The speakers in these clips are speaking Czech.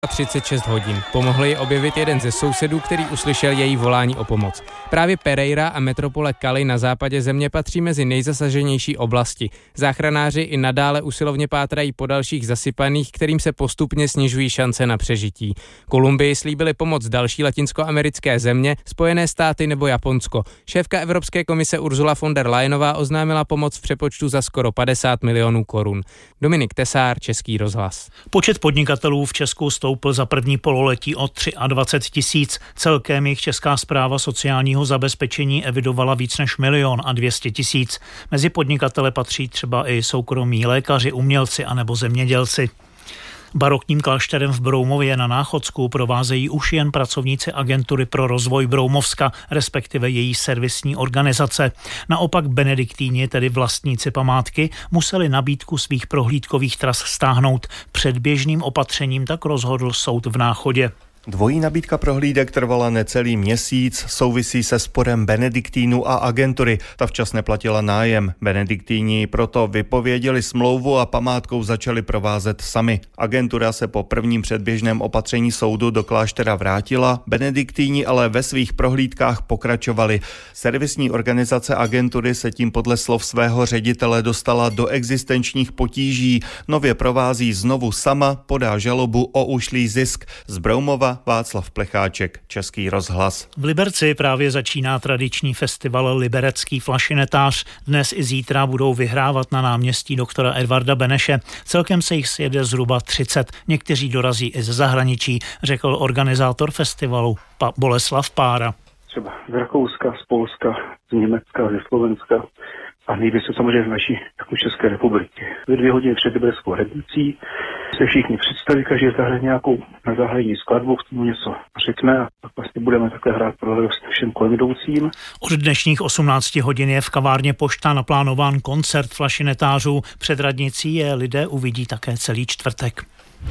36 hodin. Pomohl jí objevit jeden ze sousedů, který uslyšel její volání o pomoc. Právě Pereira a metropole Cali na západě země patří mezi nejzasaženější oblasti. Záchranáři i nadále usilovně pátrají po dalších zasypaných, kterým se postupně snižují šance na přežití. Kolumbii slíbili pomoc další latinskoamerické země, Spojené státy nebo Japonsko. Šéfka Evropské komise Ursula von der Leyenová oznámila pomoc v přepočtu za skoro 50 milionů korun. Dominik Tesár, Český rozhlas. Počet podnikatelů v Česku stoupl za první pololetí o 23 000. Celkem jich Česká správa sociálního zabezpečení evidovala víc než 1 200 000. Mezi podnikatele patří třeba i soukromí lékaři, umělci anebo zemědělci. Barokním klášterem v Broumově na Náchodsku provázejí už jen pracovníci agentury pro rozvoj Broumovska, respektive její servisní organizace. Naopak benediktíni, tedy vlastníci památky, museli nabídku svých prohlídkových tras stáhnout. Předběžným opatřením tak rozhodl soud v Náchodě. Dvojí nabídka prohlídek trvala necelý měsíc, souvisí se sporem benediktínů a agentury. Ta včas neplatila nájem. Benediktíni proto vypověděli smlouvu a památkou začali provázet sami. Agentura se po prvním předběžném opatření soudu do kláštera vrátila, benediktíni ale ve svých prohlídkách pokračovali. Servisní organizace agentury se tím podle slov svého ředitele dostala do existenčních potíží. Nově provází znovu sama, podá žalobu o ušlý zisk. Z Broumova Václav Plecháček, Český rozhlas. V Liberci právě začíná tradiční festival Liberecký flašinetář. Dnes i zítra budou vyhrávat na náměstí doktora Edvarda Beneše. Celkem se jich sjede zhruba 30. Někteří dorazí i ze zahraničí, řekl organizátor festivalu Boleslav Pára. Třeba z Rakouska, z Polska, z Německa, ze Slovenska a nejvíce samozřejmě z naší jako České republiky. Ve 2 hodiny před libereckou rednicí se všichni představí, každý zahraje nějakou na zahradní skladbu, k tomu něco řekne a pak vlastně budeme takhle hrát pro radost všem kolem jdoucím. Od dnešních 18 hodin je v kavárně Pošta naplánován koncert flašinetářů. Před radnicí je lidé uvidí také celý čtvrtek.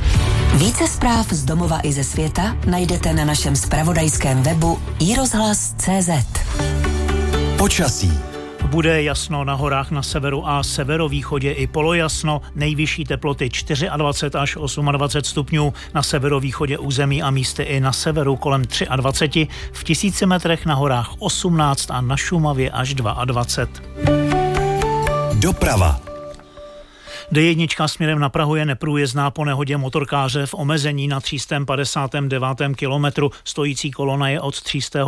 Více zpráv z domova i ze světa najdete na našem zpravodajském webu iRozhlas.cz. Počasí. Bude jasno na horách na severu a severovýchodě i polojasno, nejvyšší teploty 24 až 28 stupňů, na severovýchodě území a místy i na severu kolem 23, v 1000 metrech na horách 18 a na Šumavě až 22. Doprava. D1 směrem na Prahu je neprůjezdná po nehodě motorkáře v omezení na 359. kilometru. Stojící kolona je od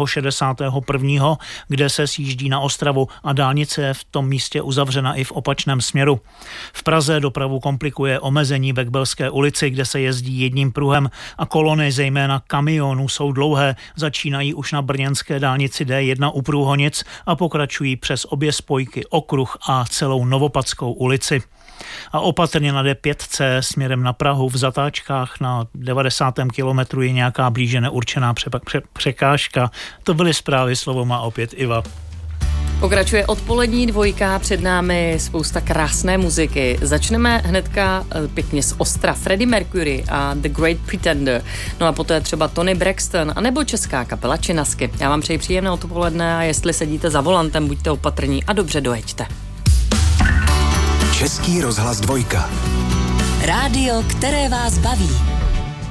361. kde se sjíždí na Ostravu a dálnice je v tom místě uzavřena i v opačném směru. V Praze dopravu komplikuje omezení ve Kbelské ulici, kde se jezdí jedním pruhem a kolony zejména kamionů jsou dlouhé. Začínají už na brněnské dálnici D1 u Průhonic a pokračují přes obě spojky Okruh a celou Novopadskou ulici. A opatrně na D5 směrem na Prahu v zatáčkách na 90. kilometru je nějaká blíže neurčená překážka. To byly zprávy, slovo má opět Iva. Pokračuje odpolední dvojka, před námi spousta krásné muziky. Začneme hnedka pěkně z ostra Freddie Mercury a The Great Pretender. No a poté třeba Tony Braxton, anebo česká kapela Činasky. Já vám přeji příjemné odpoledne a jestli sedíte za volantem, buďte opatrní a dobře dojeďte. Český rozhlas 2. Rádio, které vás baví.